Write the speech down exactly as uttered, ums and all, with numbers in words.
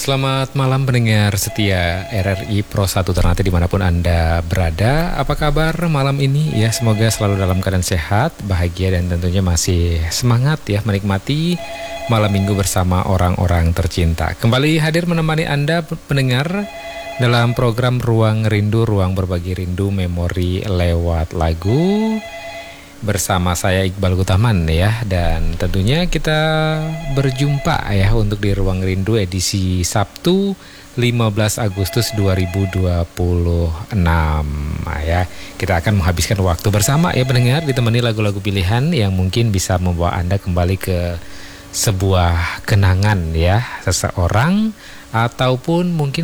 Selamat malam pendengar setia R R I Pro satu Ternate dimanapun Anda berada. Apa kabar malam ini? Ya, semoga selalu dalam keadaan sehat, bahagia dan tentunya masih semangat ya menikmati malam minggu bersama orang-orang tercinta. Kembali hadir menemani Anda pendengar dalam program Ruang Rindu, Ruang Berbagi Rindu Memori lewat lagu. Bersama saya Iqbal Gutaman ya. Dan tentunya kita berjumpa ya untuk di Ruang Rindu edisi Sabtu lima belas Agustus dua ribu dua puluh enam nah, ya. Kita akan menghabiskan waktu bersama ya pendengar, ditemani lagu-lagu pilihan yang mungkin bisa membawa Anda kembali ke sebuah kenangan ya seseorang, ataupun mungkin